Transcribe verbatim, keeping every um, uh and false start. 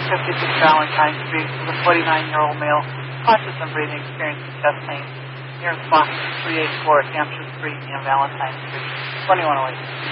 fifty-six Valentine Street with a forty-nine-year-old male, conscious and breathing, experiencing chest pain. Nearest box is three eighty-four Hampshire Street and Valentine Street. twenty-one oh eight.